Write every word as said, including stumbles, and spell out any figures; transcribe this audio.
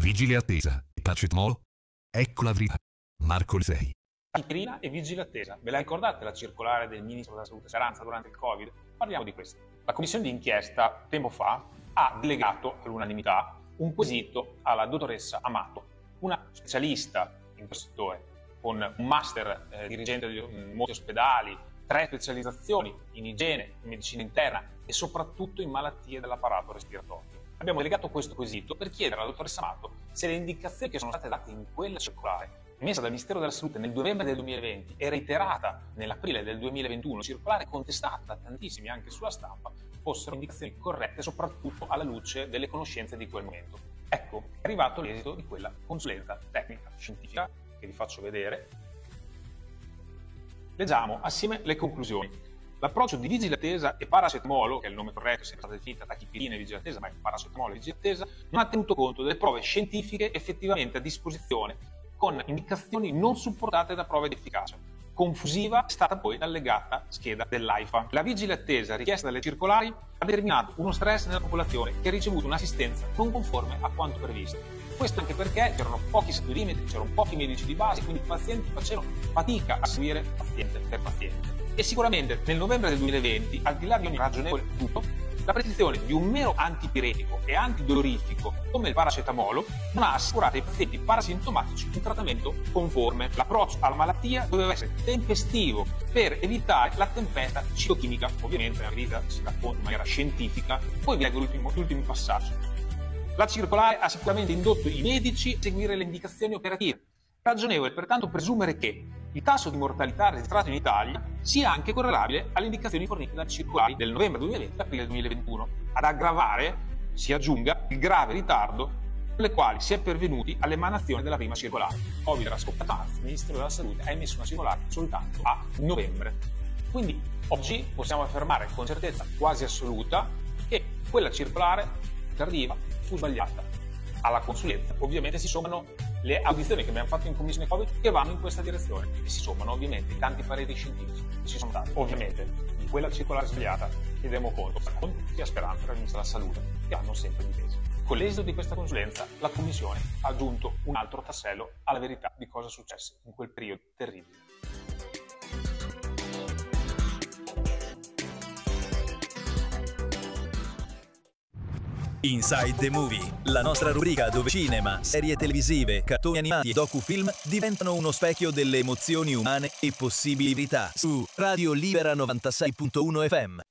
Vigile attesa e paracetamolo? Ecco la verità. Marco Lisei. Aspirina e vigile attesa. Ve la ricordate la circolare del Ministro della Salute Speranza durante il Covid? Parliamo di questo. La commissione di inchiesta, tempo fa, ha delegato all'unanimità un quesito alla dottoressa Amato, una specialista in questo settore, con un master eh, dirigente di molti ospedali, tre specializzazioni in igiene, in medicina interna e soprattutto in malattie dell'apparato respiratorio. Abbiamo delegato questo quesito per chiedere alla dottoressa Amato se le indicazioni che sono state date in quella circolare emessa dal Ministero della Salute nel novembre del duemilaventi e reiterata nell'aprile del duemilaventuno, circolare contestata da tantissimi anche sulla stampa, fossero indicazioni corrette soprattutto alla luce delle conoscenze di quel momento. Ecco, è arrivato l'esito di quella consulenza tecnica scientifica che vi faccio vedere. Leggiamo assieme le conclusioni. L'approccio di vigile attesa e paracetamolo, che è il nome corretto, è sempre stata definita tachipirina e vigile attesa, ma è paracetamolo e vigile attesa, non ha tenuto conto delle prove scientifiche effettivamente a disposizione, con indicazioni non supportate da prove di efficacia. Confusiva è stata poi l'allegata scheda dell'AIFA. La vigile attesa richiesta dalle circolari ha determinato uno stress nella popolazione che ha ricevuto un'assistenza non conforme a quanto previsto. Questo anche perché c'erano pochi seguimetri, c'erano pochi medici di base, quindi i pazienti facevano fatica a seguire paziente per paziente. E sicuramente nel novembre del duemilaventi, al di là di ogni ragionevole dubbio, la prescrizione di un mero antipiretico e antidolorifico come il paracetamolo non ha assicurato ai pazienti parasintomatici un trattamento conforme. L'approccio alla malattia doveva essere tempestivo per evitare la tempesta citochimica. Ovviamente nella vita si racconta in maniera scientifica. Poi vi leggo l'ultimo, l'ultimo passaggio. La circolare ha sicuramente indotto i medici a seguire le indicazioni operative. È ragionevole pertanto presumere che il tasso di mortalità registrato in Italia sia anche correlabile alle indicazioni fornite dalle circolari del novembre duemilaventi e aprile duemilaventuno. Ad aggravare si aggiunga il grave ritardo con le quali si è pervenuti all'emanazione della prima circolare. Covid era scoppiato a marzo, il Ministero della Salute ha emesso una circolare soltanto a novembre. Quindi oggi possiamo affermare con certezza quasi assoluta che quella circolare tardiva fu sbagliata. Alla consulenza ovviamente si sommano le audizioni che abbiamo fatto in commissione Covid che vanno in questa direzione e si sommano ovviamente i tanti pareri scientifici che ci sono dati. Ovviamente di quella circolare sbagliata chiediamo conto con tutti a Speranza e al Ministro della Salute che hanno sempre difeso. Con l'esito di questa consulenza la commissione ha aggiunto un altro tassello alla verità di cosa successe in quel periodo terribile. Inside the Movie, la nostra rubrica dove cinema, serie televisive, cartoni animati e docufilm diventano uno specchio delle emozioni umane e possibili verità su Radio Libera novantasei punto uno F M.